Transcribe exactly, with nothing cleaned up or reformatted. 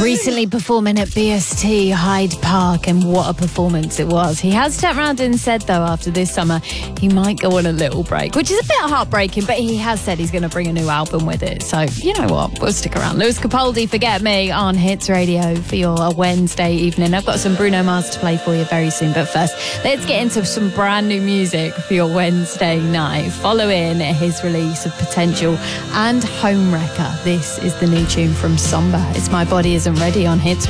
Recently performing at B S T Hyde Park, and what a performance it was. He has turned around and said, though, after this summer, he might go on a little break, which is a bit heartbreaking, but he has said he's going to bring a new album with it. So, you know what? We'll stick around. Lewis Capaldi, Forget Me on Hits Radio for your Wednesday evening. I've got some Bruno Mars to play for you very soon, but first, let's get into some brand new music for your Wednesday night. Following his release of Potential and Homewrecker, this is the new tune from Somber. It's My Body Isn't Ready on Hits